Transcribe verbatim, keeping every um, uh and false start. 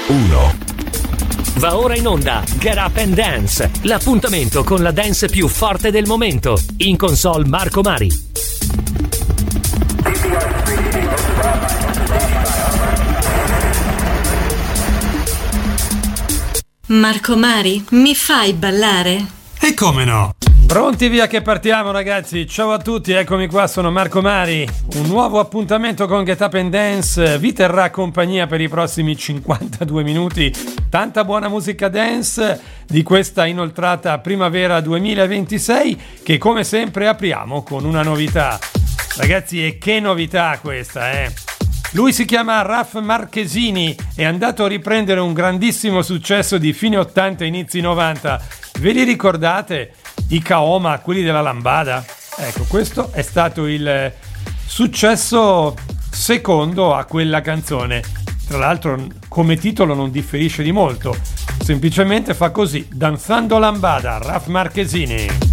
uno. Va ora in onda Get Up and Dance, l'appuntamento con la dance più forte del momento. In console Marco Mari. Marco Mari, mi fai ballare? E come no? Pronti, via che partiamo ragazzi. Ciao a tutti, eccomi qua, sono Marco Mari. Un nuovo appuntamento con Get Up and Dance vi terrà compagnia per i prossimi cinquantadue minuti. Tanta buona musica dance di questa inoltrata primavera duemilaventisei, che come sempre apriamo con una novità. Ragazzi, e che novità questa, eh? Lui si chiama Raf Marchesini, è andato a riprendere un grandissimo successo di fine ottanta inizi novanta. Ve li ricordate? I Kaoma, quelli della lambada? Ecco, questo è stato il successo secondo a quella canzone. Tra l'altro come titolo non differisce di molto, semplicemente fa così: Danzando lambada, Raf Marchesini.